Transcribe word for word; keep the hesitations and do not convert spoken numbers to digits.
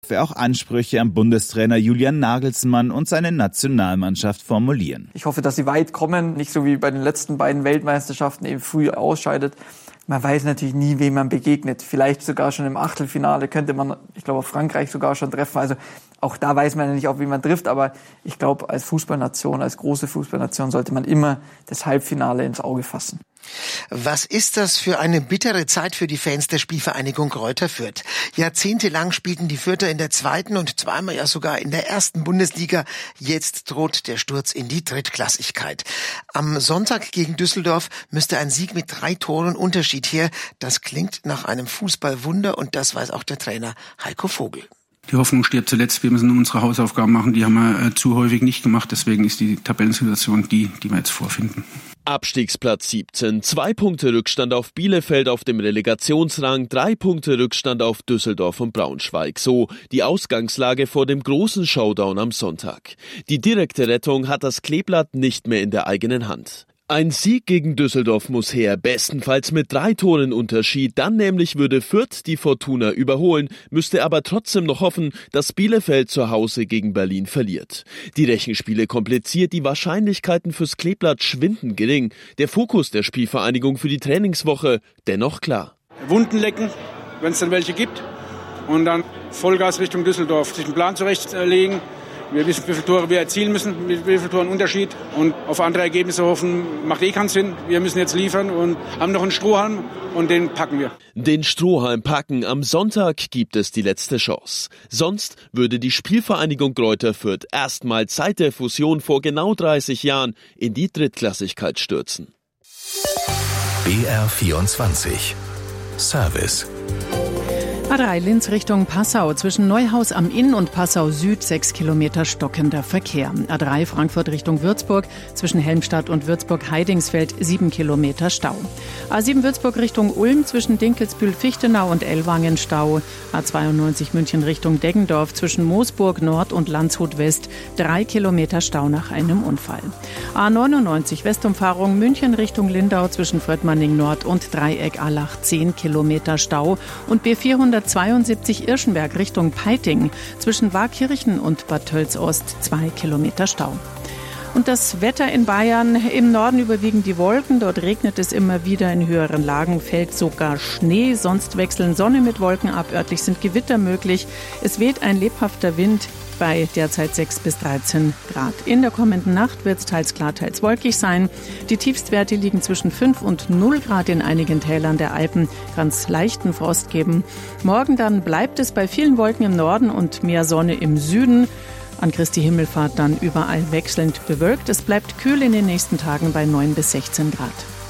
er auch Ansprüche an Bundestrainer Julian Nagelsmann und seine Nationalmannschaft formulieren. Ich hoffe, dass sie weit kommen, nicht so wie bei den letzten beiden Weltmeisterschaften eben früh ausscheidet. Man weiß natürlich nie, wem man begegnet. Vielleicht sogar schon im Achtelfinale könnte man, ich glaube, auf Frankreich sogar schon treffen. Also auch da weiß man ja nicht, auf wen man trifft. Aber ich glaube, als Fußballnation, als große Fußballnation sollte man immer das Halbfinale ins Auge fassen. Was ist das für eine bittere Zeit für die Fans der Spielvereinigung Greuther Fürth? Jahrzehntelang spielten die Fürther in der zweiten und zweimal ja sogar in der ersten Bundesliga. Jetzt droht der Sturz in die Drittklassigkeit. Am Sonntag gegen Düsseldorf müsste ein Sieg mit drei Toren Unterschied her. Das klingt nach einem Fußballwunder und das weiß auch der Trainer Heiko Vogel. Die Hoffnung stirbt zuletzt. Wir müssen unsere Hausaufgaben machen. Die haben wir äh, zu häufig nicht gemacht. Deswegen ist die Tabellensituation die, die wir jetzt vorfinden. Abstiegsplatz siebzehn, zwei Punkte Rückstand auf Bielefeld auf dem Relegationsrang, drei Punkte Rückstand auf Düsseldorf und Braunschweig. So die Ausgangslage vor dem großen Showdown am Sonntag. Die direkte Rettung hat das Kleeblatt nicht mehr in der eigenen Hand. Ein Sieg gegen Düsseldorf muss her, bestenfalls mit drei Toren Unterschied. Dann nämlich würde Fürth die Fortuna überholen, müsste aber trotzdem noch hoffen, dass Bielefeld zu Hause gegen Berlin verliert. Die Rechenspiele kompliziert, die Wahrscheinlichkeiten fürs Kleeblatt schwinden gering. Der Fokus der Spielvereinigung für die Trainingswoche dennoch klar. Wunden lecken, wenn es dann welche gibt. Und dann Vollgas Richtung Düsseldorf, sich einen Plan zurechtlegen. Wir wissen, wie viele Tore wir erzielen müssen, wie viele Tore einen Unterschied. Und auf andere Ergebnisse hoffen, macht eh keinen Sinn. Wir müssen jetzt liefern und haben noch einen Strohhalm und den packen wir. Den Strohhalm packen. Am Sonntag gibt es die letzte Chance. Sonst würde die Spielvereinigung Greuther Fürth erstmals seit der Fusion vor genau dreißig Jahren in die Drittklassigkeit stürzen. B R vierundzwanzig Service. A drei Linz Richtung Passau, zwischen Neuhaus am Inn und Passau Süd sechs Kilometer stockender Verkehr. A drei Frankfurt Richtung Würzburg, zwischen Helmstadt und Würzburg-Heidingsfeld sieben Kilometer Stau. A sieben Würzburg Richtung Ulm, zwischen Dinkelsbühl-Fichtenau und Ellwangen Stau. A zweiundneunzig München Richtung Deggendorf, zwischen Moosburg Nord und Landshut West drei Kilometer Stau nach einem Unfall. A neunundneunzig Westumfahrung München Richtung Lindau, zwischen Fröttmanning Nord und Dreieck-Allach zehn Kilometer Stau. Und B vierhundertzweiundsiebzig Irschenberg Richtung Peiting, zwischen Waakirchen und Bad Tölz-Ost zwei Kilometer Stau. Und das Wetter in Bayern: im Norden überwiegen die Wolken, dort regnet es immer wieder, in höheren Lagen fällt sogar Schnee, sonst wechseln Sonne mit Wolken ab, örtlich sind Gewitter möglich. Es weht ein lebhafter Wind bei derzeit sechs bis dreizehn Grad. In der kommenden Nacht wird es teils klar, teils wolkig sein. Die Tiefstwerte liegen zwischen fünf und null Grad in einigen Tälern der Alpen, ganz leichten Frost geben. Morgen dann bleibt es bei vielen Wolken im Norden und mehr Sonne im Süden. An Christi Himmelfahrt dann überall wechselnd bewölkt. Es bleibt kühl in den nächsten Tagen bei neun bis sechzehn Grad.